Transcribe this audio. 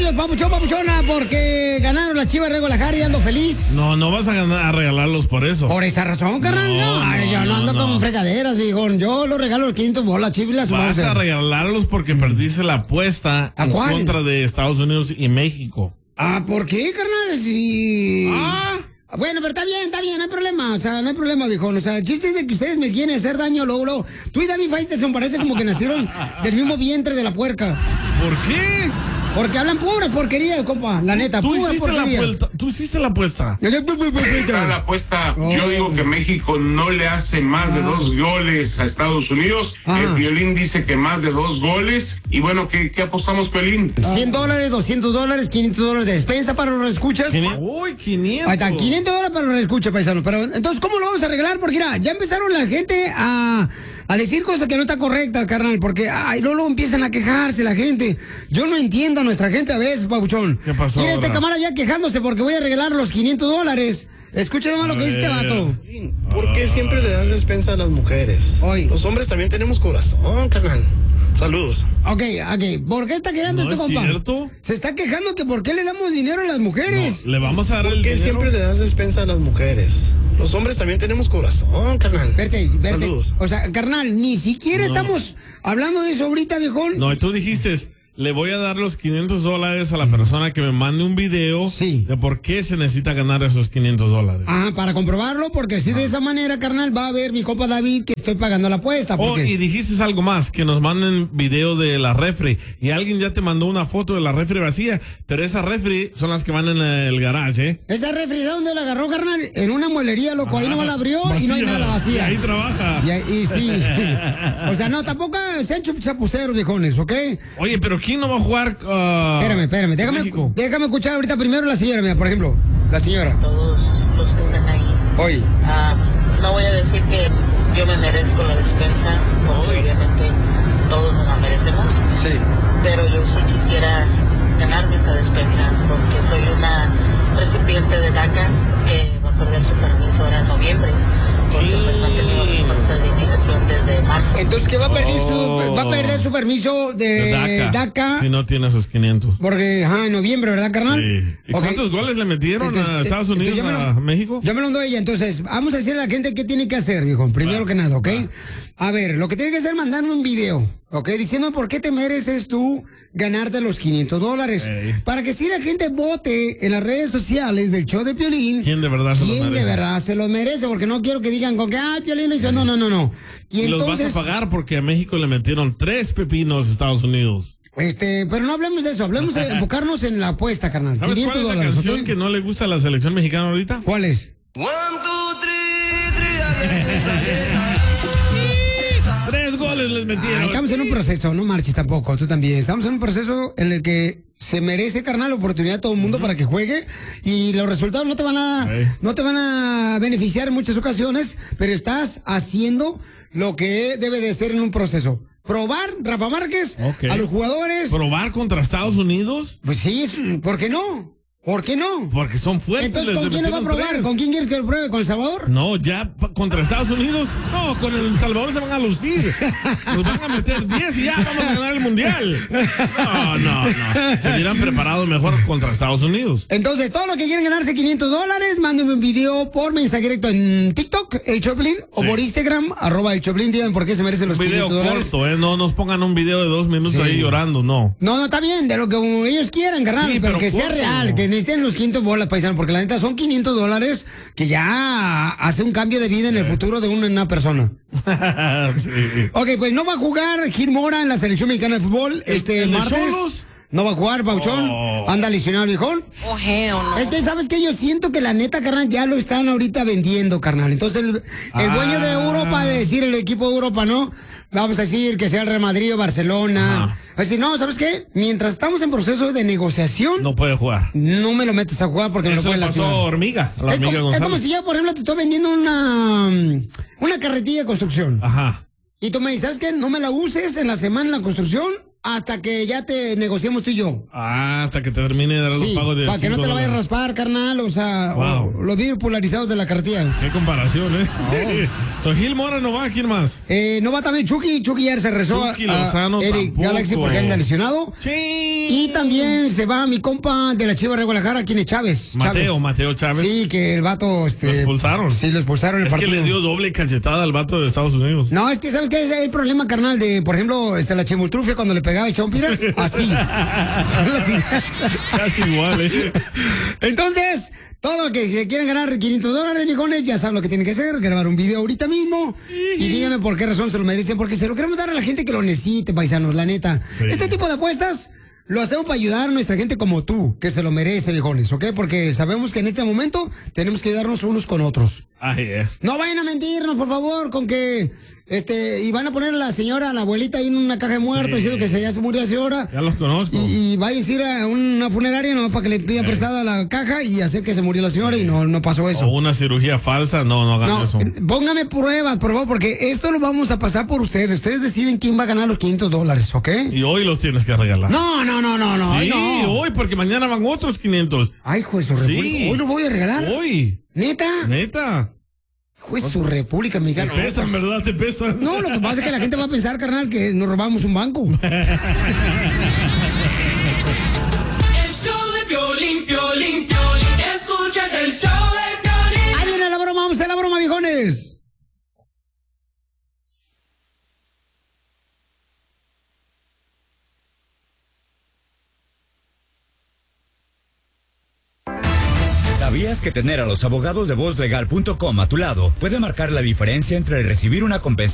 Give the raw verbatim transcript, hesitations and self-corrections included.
ellos, papuchón, papuchona, porque ganaron las Chivas de Guadalajara y ando feliz. No, no vas a ganar a regalarlos por eso. Por esa razón, carnal. No, no, Ay, yo no, no ando no. con fregaderas, viejón. Yo los regalo los quinientos bolas, Chivas. Vas a regalarlos porque perdiste la apuesta en cuál? contra de Estados Unidos y México. Ah, ¿por qué, carnal? Sí. Ah. Bueno, pero está bien, está bien, no hay problema, o sea, no hay problema, viejón, o sea, el chiste es de que ustedes me quieren hacer daño, luego, luego. Tú y David Faitelson parece como que nacieron del mismo vientre de la puerca. ¿Por qué? Porque hablan pura porquería, compa, la neta, ¿Tú pura hiciste porquería. La apuesta, tú hiciste la apuesta. Está la apuesta, oh. Yo digo que México no le hace más ah. de dos goles a Estados Unidos. Ah. El Piolín dice que más de dos goles. Y bueno, ¿qué, qué apostamos, Piolín? cien dólares, doscientos dólares, quinientos dólares de despensa para los escuchas. Uy, quinientos. Ahí está, quinientos dólares para los escuchas, paisanos. Pero entonces, ¿cómo lo vamos a arreglar? Porque mira, ya empezaron la gente a... a decir cosas que no están correctas, carnal, porque ay, luego, luego empiezan a quejarse la gente. Yo no entiendo a nuestra gente a veces, papuchón. ¿Qué pasó? Mira este camarada ya quejándose porque voy a regalar los quinientos dólares. Escucha nomás lo que dice este vato. ¿Por qué siempre le das despensa a las mujeres? Hoy. Los hombres también tenemos corazón, carnal. Saludos. Ok, ok. ¿Por qué está quejando ¿No este es compa? ¿Cierto? Se está quejando que por qué le damos dinero a las mujeres. No, le vamos a dar ¿Por el qué dinero? siempre le das despensa a las mujeres? Los hombres también tenemos corazón, carnal. Verte, verte. Saludos. O sea, carnal, ni siquiera No. estamos hablando de eso ahorita, viejón. No, y tú dijiste, le voy a dar los quinientos dólares a la persona que me mande un video sí. de por qué se necesita ganar esos quinientos dólares. Ajá, para comprobarlo, porque así ah. de esa manera, carnal, va a ver mi compa David que estoy pagando la apuesta. Porque... Oh, y dijiste algo más, que nos manden video de la refri. Y alguien ya te mandó una foto de la refri vacía, pero esas refri son las que van en el garage, ¿eh? ¿Esa refri de dónde la agarró, carnal? En una muelería, loco, ah, ahí no la abrió vacía. Y no hay nada vacía. Y ahí trabaja. Y, ahí, y sí. O sea, no, tampoco sean chapuceros, viejones, ¿ok? Oye, pero ¿quién no va a jugar? Uh, espérame, espérame, déjame, déjame escuchar ahorita primero la señora, mira, por ejemplo, la señora. Todos los que están ahí. Hoy. Uh, no voy a decir que yo me merezco la despensa, porque Hoy. obviamente todos nos la merecemos. Sí. Pero yo sí quisiera ganarme esa despensa, porque soy una recipiente de DACA que va a perder su permiso ahora en noviembre. Porque sí. pues no ha tenido respuesta de inmigración desde marzo. Entonces, ¿qué va a perder oh. su va a perder su permiso de, de DACA, DACA? Si no tiene esos quinientos. Porque, ajá, en noviembre, ¿verdad, carnal? Sí. ¿Y okay. cuántos goles le metieron entonces, a Estados Unidos, lo, a México? Yo me lo doy ella. Entonces, vamos a decirle a la gente qué tiene que hacer, viejo. Primero ah. que nada, ¿ok? Ah. A ver, lo que tiene que hacer es mandarme un video, ¿ok? Diciendo por qué te mereces tú ganarte los quinientos dólares. Hey. Para que si la gente vote en las redes sociales del show de Piolín. ¿Quién de verdad se lo merece? ¿Quién de verdad se lo merece? Porque no quiero que digan con que, ay, Piolín lo hizo. No, no, no, no. Y, y entonces, los vas a pagar porque a México le metieron tres pepinos a Estados Unidos. Este, pero no hablemos de eso, hablemos de enfocarnos en la apuesta, carnal. ¿Sabes quinientos cuál es la dólares, canción ¿okay? que no le gusta a la selección mexicana ahorita? ¿Cuál es? One, two, three, three, Tres goles les metieron. Ah, estamos en un proceso, no marches tampoco, tú también. Estamos en un proceso en el que se merece, carnal, la oportunidad a todo el mundo uh-huh. para que juegue y los resultados no te van a hey. no te van a beneficiar en muchas ocasiones, pero estás haciendo lo que debe de ser en un proceso. Probar, Rafa Márquez, okay. a los jugadores. ¿Probar contra Estados Unidos? Pues sí, ¿por qué no? ¿Por qué no? Porque son fuertes. Entonces, ¿con quién le va a probar? Tres. ¿Con quién quieres que lo pruebe? ¿Con El Salvador? No, ya contra Estados Unidos. No, con El Salvador se van a lucir. Nos van a meter diez y ya vamos a ganar el Mundial. No, no, no. Se hubieran preparado mejor contra Estados Unidos. Entonces, todos los que quieren ganarse quinientos dólares, mándenme un video por mensaje directo en TikTok, El Choplin, sí. o por Instagram, arroba El Choplin. Digan por qué se merecen los quinientos dólares. Un video corto, ¿eh? No nos pongan un video de dos minutos sí. ahí llorando, no. No, no, está bien, de lo que ellos quieran, carnal, sí, pero, pero que corto. sea real, que necesiten los quinientos bolas, paisano, porque la neta son quinientos dólares que ya hace un cambio de vida en el futuro de una, una persona. sí. Ok, pues no va a jugar Gil Mora en la selección mexicana de fútbol este ¿El martes. Cholos? No va a jugar, Pauchón. Oh. Anda lesionado el viejón. Oh, hell no. Este, ¿sabes qué? Yo siento que la neta, carnal, ya lo están ahorita vendiendo, carnal. Entonces, el, el ah. dueño de Europa, de decir el equipo de Europa, ¿no? Vamos a decir que sea el Real Madrid o Barcelona. Ajá. Es decir, no, ¿sabes qué? Mientras estamos en proceso de negociación. No puede jugar. No me lo metes a jugar porque Eso me lo pueden pasó lastimar. hormiga. La es, hormiga como, es como si yo, por ejemplo, te estoy vendiendo una, una carretilla de construcción. Ajá. Y tú me dices, ¿sabes qué? No me la uses en la semana en la construcción hasta que ya te negociemos tú y yo. Ah, hasta que te termine de dar Sí, los pagos de para que no te la vayas a dólares. raspar, carnal, o sea, Wow. o los vidrios polarizados de la cartilla. Qué comparación, ¿eh? So, Gil Mora no va, ¿quién más? Eh, no va también Chucky, Chucky ya se rezó Chucky a, Lozano a Eric tampoco. Galaxy porque anda lesionado. Sí. Y también se va mi compa de la Chivas de Guadalajara, quien es Chávez. Mateo, Chávez. Mateo Chávez. Sí, que el vato... Este, Lo expulsaron. Sí, lo expulsaron en el Es que partido. le dio doble cachetada al vato de Estados Unidos. No, es que ¿sabes qué es el problema, carnal? De, por ejemplo, este, la chimultrufia cuando le pegaba el chompiras, así. Son las ideas. Casi igual, ¿eh? Entonces, todo lo que se quieran ganar quinientos dólares, viejones, ya saben lo que tienen que hacer, grabar un video ahorita mismo y díganme por qué razón se lo merecen, porque se lo queremos dar a la gente que lo necesite, paisanos, la neta. Sí. Este tipo de apuestas lo hacemos para ayudar a nuestra gente como tú, que se lo merece, viejones, ¿ok? Porque sabemos que en este momento tenemos que ayudarnos unos con otros. Ay, eh. No vayan a mentirnos, por favor, con que... Este, y van a poner a la señora, a la abuelita ahí en una caja de muertos, Sí. diciendo que se, ya se murió la señora. Ya los conozco. Y, y vaya a ir a una funeraria no para que le pida prestada la caja y hacer que se murió la señora y no, no pasó eso. O una cirugía falsa, no, no hagan No, eso. eh, póngame pruebas, por favor, porque esto lo vamos a pasar por ustedes. Ustedes deciden quién va a ganar los quinientos dólares, ¿ok? Y hoy los tienes que regalar. No, no, no, no, no. Sí, no. hoy, porque mañana van otros quinientos. Ay, juez su Sí. república. Hoy lo voy a regalar. Hoy. ¿Neta? Neta. Juez su república Te mexicana. pesan, ¿verdad? Te pesan. No, lo que pasa es que la gente va a pensar, carnal, que nos robamos un banco. El show de Piolín, Piolín, Piolín. Escuchas el show de Piolín. Ahí viene la broma, vamos a la broma, viejones. ¿Sabías que tener a los abogados de voz legal punto com a tu lado puede marcar la diferencia entre recibir una compensación